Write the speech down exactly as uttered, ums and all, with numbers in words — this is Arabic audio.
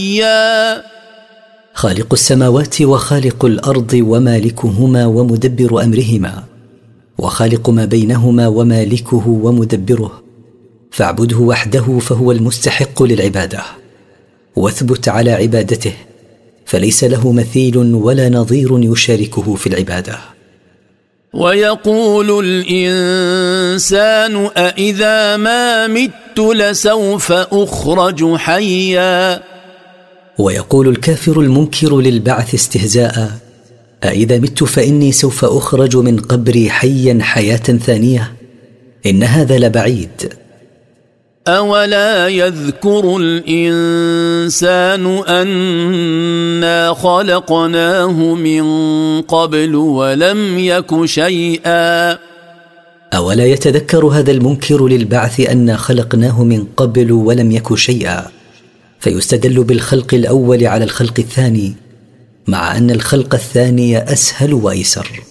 حيا خالق السماوات وخالق الأرض ومالكهما ومدبر أمرهما، وخالق ما بينهما ومالكه ومدبره، فاعبده وحده فهو المستحق للعبادة، واثبت على عبادته فليس له مثيل ولا نظير يشاركه في العبادة. ويقول الإنسان أإذا ما مت لسوف أخرج حيا. ويقول الكافر المنكر للبعث استهزاء: أإذا مت فإني سوف أخرج من قبري حيا حياة ثانية؟ إن هذا لبعيد. أولا يذكر الإنسان أنا خلقناه من قبل ولم يك شيئا. أولا يتذكر هذا المنكر للبعث أنا خلقناه من قبل ولم يك شيئا، فيستدل بالخلق الأول على الخلق الثاني، مع أن الخلق الثاني أسهل وأيسر.